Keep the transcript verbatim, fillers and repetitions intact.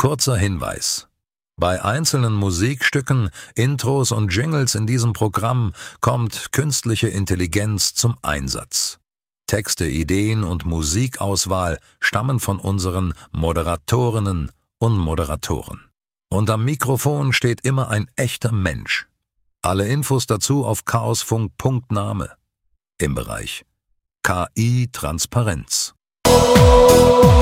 Kurzer Hinweis: Bei einzelnen Musikstücken, Intros und Jingles in diesem Programm kommt künstliche Intelligenz zum Einsatz. Texte, Ideen und Musikauswahl stammen von unseren Moderatorinnen und Moderatoren. Und am Mikrofon steht immer ein echter Mensch. Alle Infos dazu auf chaosfunk punkt name im Bereich K I-Transparenz.